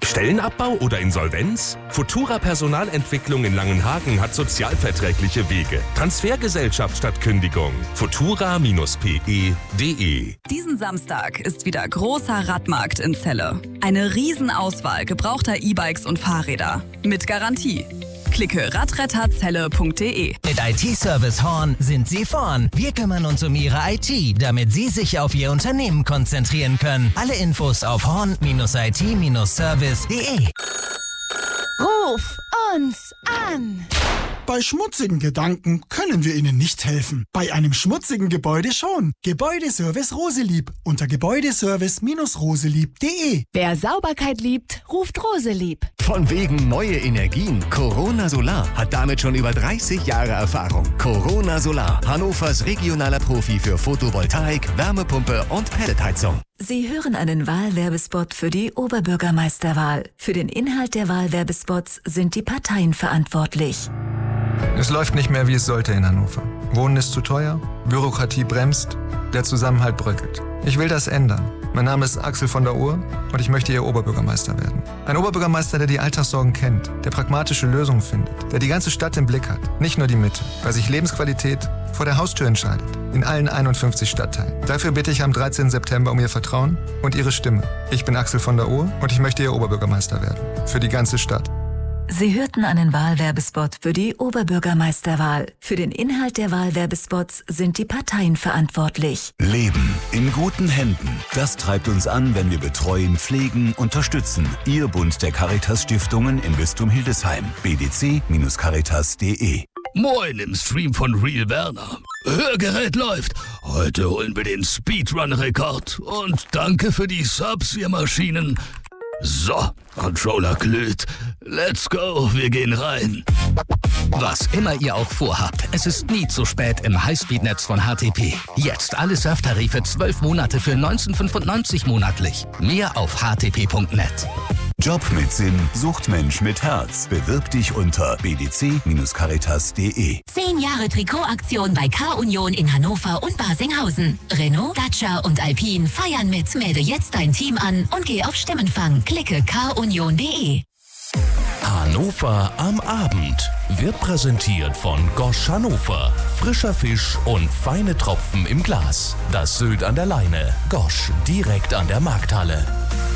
Stellenabbau oder Insolvenz? Futura Personalentwicklung in Langenhagen hat sozialverträgliche Wege. Transfergesellschaft statt Kündigung. futura-pe.de. Diesen Samstag ist wieder großer Radmarkt in Celle. Eine Riesenauswahl gebrauchter E-Bikes und Fahrräder. Mit Garantie. Klicke radretterzelle.de. Mit IT-Service Horn sind Sie vorn. Wir kümmern uns um Ihre IT, damit Sie sich auf Ihr Unternehmen konzentrieren können. Alle Infos auf horn-it-service.de. Ruf uns an! Bei schmutzigen Gedanken können wir Ihnen nicht helfen. Bei einem schmutzigen Gebäude schon. Gebäudeservice Roselieb unter gebäudeservice-roselieb.de. Wer Sauberkeit liebt, ruft Roselieb. Von wegen neue Energien. Corona Solar hat damit schon über 30 Jahre Erfahrung. Corona Solar, Hannovers regionaler Profi für Photovoltaik, Wärmepumpe und Pelletheizung. Sie hören einen Wahlwerbespot für die Oberbürgermeisterwahl. Für den Inhalt der Wahlwerbespots sind die Parteien verantwortlich. Es läuft nicht mehr, wie es sollte in Hannover. Wohnen ist zu teuer, Bürokratie bremst, der Zusammenhalt bröckelt. Ich will das ändern. Mein Name ist Axel von der Ohr und ich möchte Ihr Oberbürgermeister werden. Ein Oberbürgermeister, der die Alltagssorgen kennt, der pragmatische Lösungen findet, der die ganze Stadt im Blick hat, nicht nur die Mitte, weil sich Lebensqualität vor der Haustür entscheidet, in allen 51 Stadtteilen. Dafür bitte ich am 13. September um Ihr Vertrauen und Ihre Stimme. Ich bin Axel von der Ohr und ich möchte Ihr Oberbürgermeister werden. Für die ganze Stadt. Sie hörten einen Wahlwerbespot für die Oberbürgermeisterwahl. Für den Inhalt der Wahlwerbespots sind die Parteien verantwortlich. Leben in guten Händen. Das treibt uns an, wenn wir betreuen, pflegen, unterstützen. Ihr Bund der Caritas-Stiftungen im Bistum Hildesheim. bdc-caritas.de. Moin im Stream von Real Werner. Hörgerät läuft. Heute holen wir den Speedrun-Rekord. Und danke für die Subs, ihr Maschinen. So, Controller glüht. Let's go, wir gehen rein. Was immer ihr auch vorhabt, es ist nie zu spät im Highspeed-Netz von HTP. Jetzt alle Surftarife 12 Monate für 19,95 monatlich. Mehr auf htp.net. Job mit Sinn sucht Mensch mit Herz. Bewirb dich unter bdc-caritas.de. 10 Jahre Trikotaktion bei K-Union in Hannover und Barsinghausen. Renault, Dacia und Alpine feiern mit. Melde jetzt dein Team an und geh auf Stimmenfang. Klicke kunion.de. Hannover am Abend wird präsentiert von Gosch Hannover. Frischer Fisch und feine Tropfen im Glas. Das Sylt an der Leine. Gosch, direkt an der Markthalle.